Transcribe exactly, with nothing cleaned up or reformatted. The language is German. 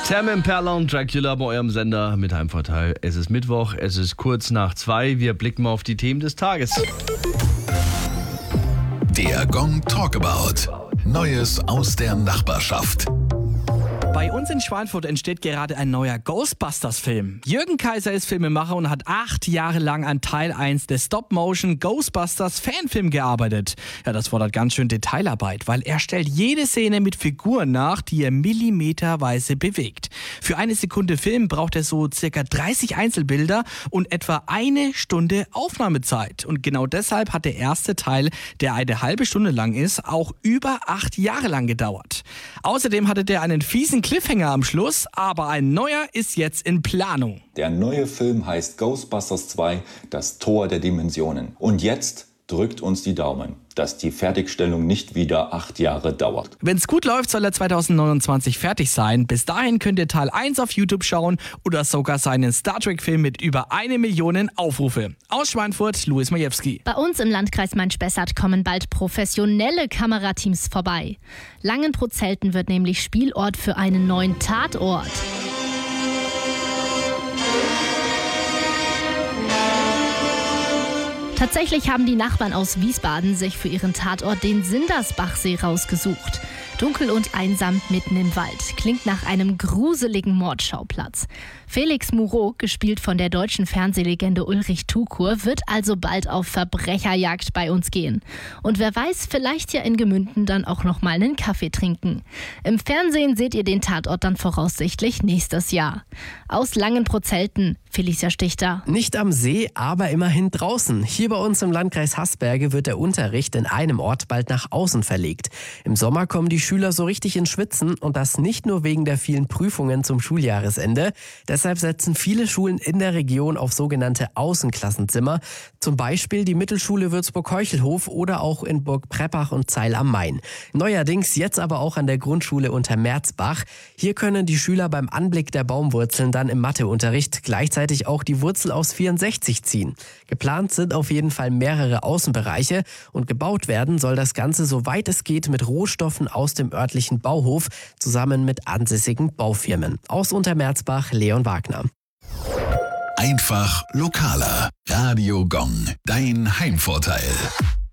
Tame Impala und Dracula bei eurem Sender mit Heimvorteil. Es ist Mittwoch, es ist kurz nach zwei. Wir blicken mal auf die Themen des Tages. Der Gong Talkabout. Neues aus der Nachbarschaft. Bei uns in Schweinfurt entsteht gerade ein neuer Ghostbusters-Film. Jürgen Kaiser ist Filmemacher und hat acht Jahre lang an Teil eins des Stop-Motion Ghostbusters Fanfilm gearbeitet. Ja, das fordert ganz schön Detailarbeit, weil er stellt jede Szene mit Figuren nach, die er millimeterweise bewegt. Für eine Sekunde Film braucht er so circa dreißig Einzelbilder und etwa eine Stunde Aufnahmezeit. Und genau deshalb hat der erste Teil, der eine halbe Stunde lang ist, auch über acht Jahre lang gedauert. Außerdem hatte der einen fiesen Cliffhanger am Schluss, aber ein neuer ist jetzt in Planung. Der neue Film heißt Ghostbusters zwei, das Tor der Dimensionen. Und jetzt drückt uns die Daumen, dass die Fertigstellung nicht wieder acht Jahre dauert. Wenn's gut läuft, soll er zwanzig neunundzwanzig fertig sein. Bis dahin könnt ihr Teil eins auf YouTube schauen oder sogar seinen Star Trek-Film mit über eine Million Aufrufe. Aus Schweinfurt, Louis Majewski. Bei uns im Landkreis Main-Spessart kommen bald professionelle Kamerateams vorbei. Langenbruch-Zelten wird nämlich Spielort für einen neuen Tatort. Tatsächlich haben die Nachbarn aus Wiesbaden sich für ihren Tatort den Sindersbachsee rausgesucht. Dunkel und einsam mitten im Wald. Klingt nach einem gruseligen Mordschauplatz. Felix Moureau, gespielt von der deutschen Fernsehlegende Ulrich Tukur, wird also bald auf Verbrecherjagd bei uns gehen. Und wer weiß, vielleicht ja in Gemünden dann auch noch mal einen Kaffee trinken. Im Fernsehen seht ihr den Tatort dann voraussichtlich nächstes Jahr. Aus Langenbruch-Zelten, Felicia Stichter. Nicht am See, aber immerhin draußen. Hier bei uns im Landkreis Haßberge wird der Unterricht in einem Ort bald nach außen verlegt. Im Sommer kommen die Schüler so richtig ins Schwitzen und das nicht nur wegen der vielen Prüfungen zum Schuljahresende. Deshalb setzen viele Schulen in der Region auf sogenannte Außenklassenzimmer. Zum Beispiel die Mittelschule Würzburg-Heuchelhof oder auch in Burg Preppach und Zeil am Main. Neuerdings jetzt aber auch an der Grundschule Untermerzbach. Hier können die Schüler beim Anblick der Baumwurzeln dann im Matheunterricht gleichzeitig auch die Wurzel aus vierundsechzig ziehen. Geplant sind auf jeden Fall mehrere Außenbereiche und gebaut werden soll das Ganze, soweit es geht, mit Rohstoffen aus dem örtlichen Bauhof zusammen mit ansässigen Baufirmen. Aus Untermerzbach, Leon Wagner. Einfach lokaler. Radio Gong, dein Heimvorteil.